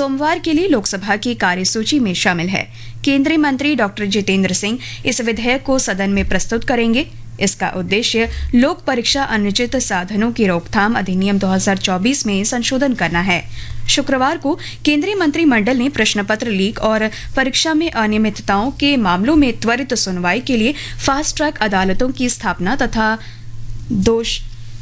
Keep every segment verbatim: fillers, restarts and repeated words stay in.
सोमवार के लिए लोकसभा की कार्यसूची में शामिल है। केंद्रीय मंत्री डॉक्टर जितेंद्र सिंह इस विधेयक को सदन में प्रस्तुत करेंगे। इसका उद्देश्य लोक परीक्षा अनुचित साधनों की रोकथाम अधिनियम दो हज़ार चौबीस में संशोधन करना है। शुक्रवार को केंद्रीय मंत्रिमंडल ने प्रश्न पत्र लीक और परीक्षा में अनियमितताओं के मामलों में त्वरित सुनवाई के लिए फास्ट ट्रैक अदालतों की स्थापना तथा दोष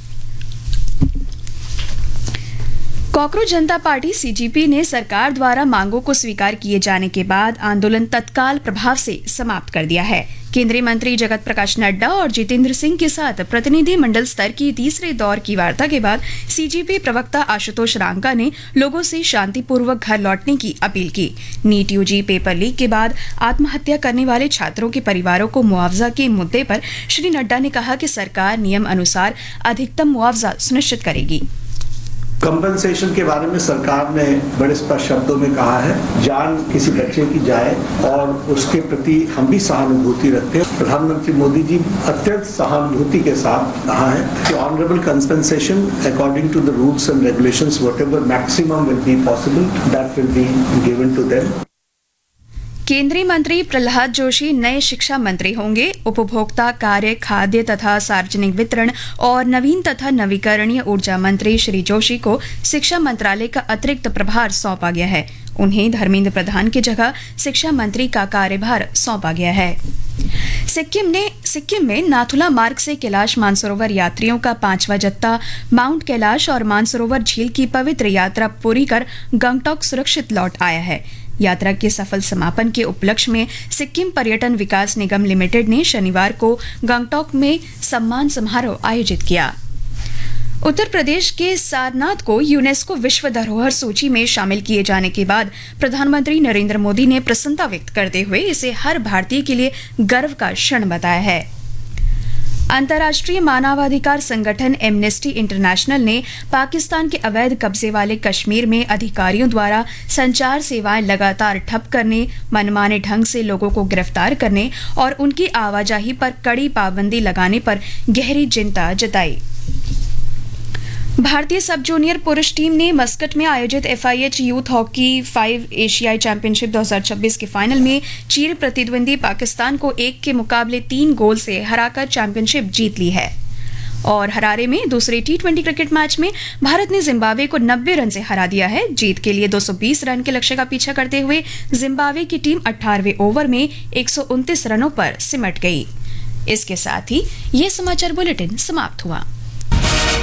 कॉकरोच जनता पार्टी सीजीपी ने सरकार द्वारा मांगों को स्वीकार किए जाने के बाद आंदोलन तत्काल प्रभाव से समाप्त कर दिया है। केंद्रीय मंत्री जगत प्रकाश नड्डा और जितेंद्र सिंह के साथ प्रतिनिधि मंडल स्तर की तीसरे दौर की वार्ता के बाद सीजीपी प्रवक्ता आशुतोष रांका ने लोगों से शांतिपूर्वक घर लौटने की अपील की। नीट यूजी पेपर लीक के बाद आत्महत्या करने वाले छात्रों के परिवारों को मुआवजा के मुद्दे पर श्री नड्डा ने कहा कि सरकार नियम अनुसार अधिकतम मुआवजा सुनिश्चित करेगी। कंपनसेशन के बारे में सरकार ने बड़े स्पष्ट शब्दों में कहा है, जान किसी बच्चे की जाए और उसके प्रति हम भी सहानुभूति रखते हैं। प्रधानमंत्री मोदी जी अत्यंत सहानुभूति के साथ कहा है कि honourable compensation according to the rules and regulations whatever maximum will be possible that will be given to them. केंद्रीय मंत्री प्रहलाद जोशी नए शिक्षा मंत्री होंगे। उपभोक्ता कार्य, खाद्य तथा सार्वजनिक वितरण और नवीन तथा नवीकरणीय ऊर्जा मंत्री श्री जोशी को शिक्षा मंत्रालय का अतिरिक्त प्रभार सौंपा गया है। उन्हें धर्मेंद्र प्रधान की जगह शिक्षा मंत्री का कार्यभार सौंपा गया है। सिक्किम ने सिक्किम में नाथुला मार्ग से कैलाश मानसरोवर यात्रियों का पांचवा जत्था माउंट कैलाश और मानसरोवर झील की पवित्र यात्रा पूरी कर गंगटोक सुरक्षित लौट आया है। यात्रा के सफल समापन के उपलक्ष्य में सिक्किम पर्यटन विकास निगम लिमिटेड ने शनिवार को गंगटोक में सम्मान समारोह आयोजित किया। उत्तर प्रदेश के सारनाथ को यूनेस्को विश्व धरोहर सूची में शामिल किए जाने के बाद प्रधानमंत्री नरेंद्र मोदी ने प्रसन्नता व्यक्त करते हुए इसे हर भारतीय के लिए गर्व का क्षण बताया है। अंतर्राष्ट्रीय मानवाधिकार संगठन एमनेस्टी इंटरनेशनल ने पाकिस्तान के अवैध कब्जे वाले कश्मीर में अधिकारियों द्वारा संचार सेवाएं लगातार ठप करने, मनमाने ढंग से लोगों को गिरफ्तार करने और उनकी आवाजाही पर कड़ी पाबंदी लगाने पर गहरी चिंता जताई। भारतीय सब जूनियर पुरुष टीम ने मस्कट में आयोजित एफआईएच यूथ हॉकी फाइव एशियाई चैंपियनशिप दो हज़ार छब्बीस के फाइनल में चीर प्रतिद्वंदी पाकिस्तान को एक के मुकाबले तीन गोल से हराकर चैंपियनशिप जीत ली है। और हरारे में दूसरे टी ट्वेंटी क्रिकेट मैच में भारत ने जिम्बाब्वे को नब्बे रन से हरा दिया है। जीत के लिए दो सौ बीस रन के लक्ष्य का पीछा करते हुए जिम्बाब्वे की टीम अठारहवें ओवर में एक सौ उनतीस रनों पर सिमट गई। इसके साथ ही ये समाचार बुलेटिन समाप्त हुआ।